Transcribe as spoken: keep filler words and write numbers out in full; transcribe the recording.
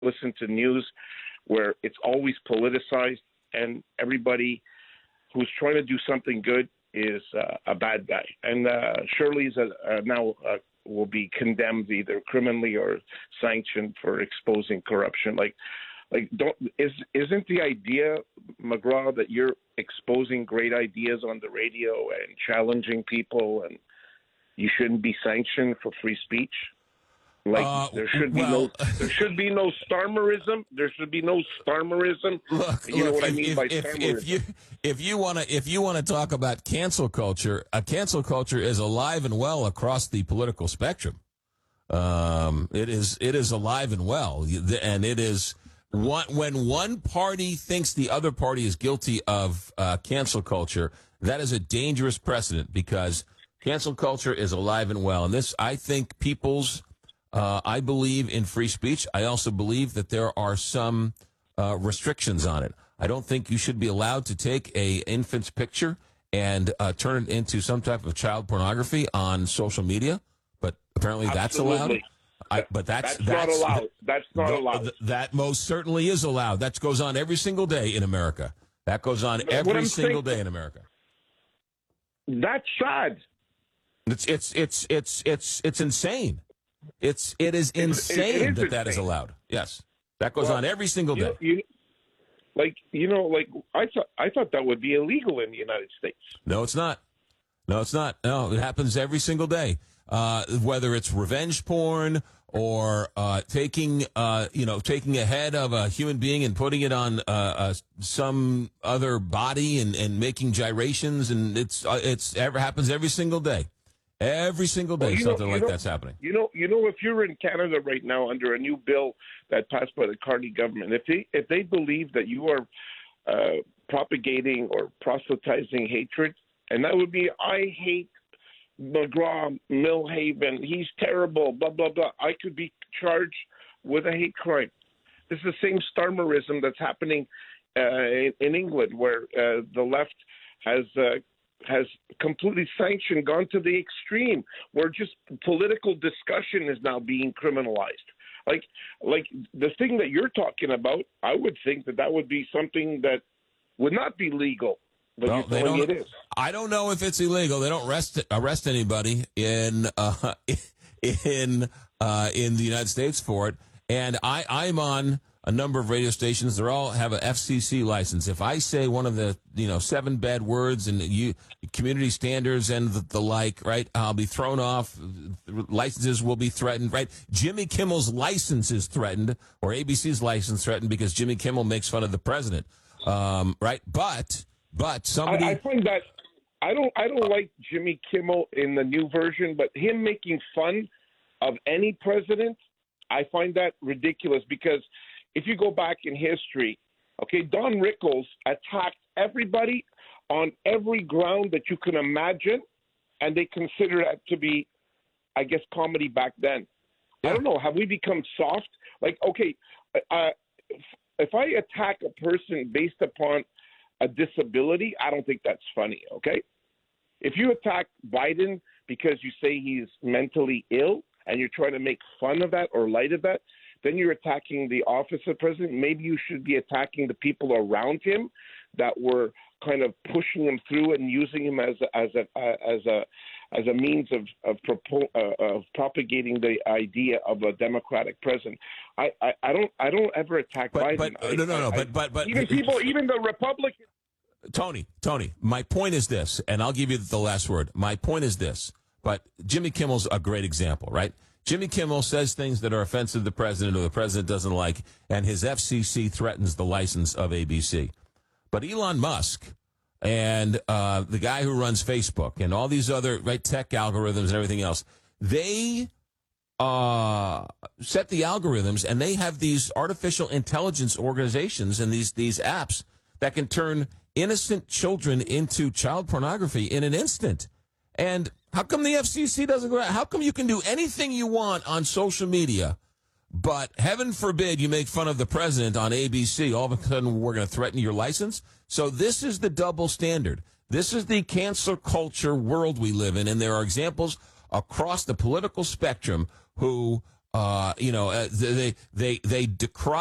listen to news where it's always politicized and everybody who's trying to do something good is uh, a bad guy. And uh, Shirley's uh, uh, now uh, will be condemned either criminally or sanctioned for exposing corruption. Like, like don't is isn't the idea, McGraw, that you're exposing great ideas on the radio and challenging people, and you shouldn't be sanctioned for free speech? Like uh, there should be well, no, there should be no Starmerism. There should be no Starmerism. Look, you know look, what if, I mean if, by if, Starmerism. If you if you want to if you want to talk about cancel culture, a cancel culture is alive and well across the political spectrum. Um, it is it is alive and well, and it is one, when one party thinks the other party is guilty of uh, cancel culture. That is a dangerous precedent because cancel culture is alive and well, and this I think people's. Uh, I believe in free speech. I also believe that there are some uh, restrictions on it. I don't think you should be allowed to take a infant's picture and uh, turn it into some type of child pornography on social media. But apparently that's Absolutely. allowed. I, but that's, that's, that's not allowed. That's not th- allowed. th- that most certainly is allowed. That goes on every single day in America. That goes on But every I'm single saying, day in America. That's sad. It's it's it's it's it's it's insane. It's it is insane it is that that is insane. allowed. Yes, that goes Well, on every single you day. know, you, like you know, like I thought, I thought that would be illegal in the United States. No, it's not. No, it's not. No, it happens every single day. Uh, whether it's revenge porn or uh, taking, uh, you know, taking a head of a human being and putting it on uh, uh, some other body and, and making gyrations, and it's uh, it's ever happens every single day. Every single day, Well, you something know, like know, that's happening. You know, you know, if you're in Canada right now under a new bill that passed by the Carney government, if they if they believe that you are uh, propagating or proselytizing hatred, and that would be, I hate McGraw, Millhaven, he's terrible, blah blah blah. I could be charged with a hate crime. This is the same Starmerism that's happening uh, in, in England, where uh, the left has. Uh, has completely sanctioned, gone to the extreme, where just political discussion is now being criminalized. Like, like the thing that you're talking about, I would think that that would be something that would not be legal, but Well, you're they telling don't, me it is. I don't know if it's illegal. They don't arrest arrest anybody in uh, in uh, in the United States for it. And I, I'm on a number of radio stations. They all have a F C C license. If I say one of the, you know, seven bad words and you community standards and the, the like, right, I'll be thrown off. Licenses will be threatened, right? Jimmy Kimmel's license is threatened, or A B C's license threatened because Jimmy Kimmel makes fun of the president, um, right? But but somebody, I, I find that I don't I don't like Jimmy Kimmel in the new version, but him making fun of any president, I find that ridiculous because. If you go back in history, okay, Don Rickles attacked everybody on every ground that you can imagine, and they consider that to be, I guess, comedy back then. Yeah. I don't know. Have we become soft? Like, okay, uh, if I attack a person based upon a disability, I don't think that's funny, okay? If you attack Biden because you say he's mentally ill and you're trying to make fun of that or light of that, then you're attacking the office of president. Maybe you should be attacking the people around him that were kind of pushing him through and using him as a, as a as a as a means of of, propo- uh, of propagating the idea of a democratic president. I, I, I don't I don't ever attack but, Biden. But, I, no, no, no. I, but but but even people, even the Republicans. Tony, Tony, my point is this, and I'll give you the last word. My point is this. But Jimmy Kimmel's a great example, right? Jimmy Kimmel says things that are offensive to the president or the president doesn't like, and his F C C threatens the license of A B C. But Elon Musk and uh, the guy who runs Facebook and all these other right tech algorithms and everything else, they uh, set the algorithms, and they have these artificial intelligence organizations and these these apps that can turn innocent children into child pornography in an instant. And how come the F C C doesn't go out? How come you can do anything you want on social media, but heaven forbid you make fun of the president on A B C, all of a sudden we're going to threaten your license? So this is the double standard. This is the cancel culture world we live in, and there are examples across the political spectrum who Uh, you know, uh, they they they decry